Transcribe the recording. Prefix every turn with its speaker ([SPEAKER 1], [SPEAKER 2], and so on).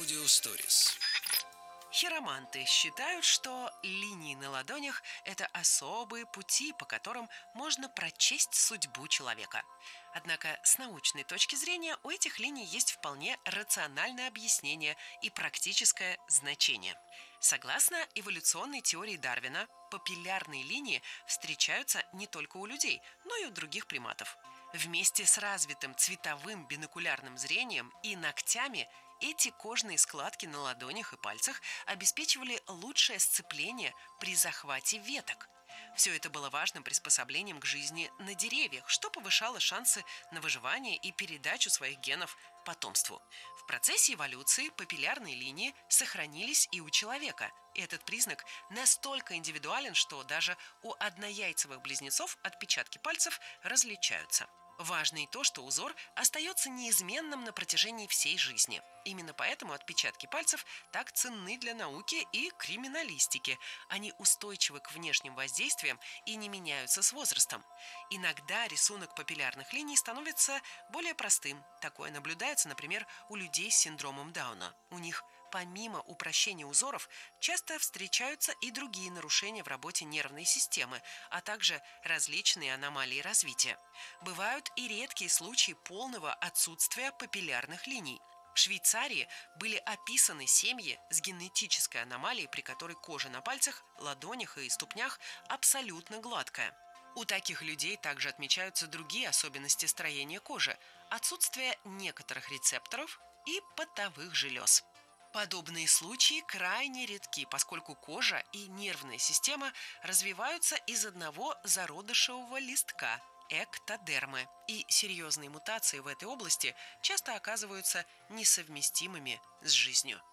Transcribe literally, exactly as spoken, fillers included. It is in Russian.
[SPEAKER 1] Аудио Stories.
[SPEAKER 2] Хироманты считают, что линии на ладонях – это особые пути, по которым можно прочесть судьбу человека. Однако с научной точки зрения у этих линий есть вполне рациональное объяснение и практическое значение. Согласно эволюционной теории Дарвина, папиллярные линии встречаются не только у людей, но и у других приматов. Вместе с развитым цветовым бинокулярным зрением и ногтями эти кожные складки на ладонях и пальцах обеспечивали лучшее сцепление при захвате веток. Все это было важным приспособлением к жизни на деревьях, что повышало шансы на выживание и передачу своих генов потомству. В процессе эволюции папиллярные линии сохранились и у человека. И этот признак настолько индивидуален, что даже у однояйцевых близнецов отпечатки пальцев различаются. Важно и то, что узор остается неизменным на протяжении всей жизни. Именно поэтому отпечатки пальцев так ценны для науки и криминалистики. Они устойчивы к внешним воздействиям и не меняются с возрастом. Иногда рисунок папиллярных линий становится более простым. Такое наблюдается, например, у людей с синдромом Дауна. У них помимо упрощения узоров, часто встречаются и другие нарушения в работе нервной системы, а также различные аномалии развития. Бывают и редкие случаи полного отсутствия папиллярных линий. В Швейцарии были описаны семьи с генетической аномалией, при которой кожа на пальцах, ладонях и ступнях абсолютно гладкая. У таких людей также отмечаются другие особенности строения кожи, отсутствие некоторых рецепторов и потовых желез. Подобные случаи крайне редки, поскольку кожа и нервная система развиваются из одного зародышевого листка – эктодермы, и серьезные мутации в этой области часто оказываются несовместимыми с жизнью.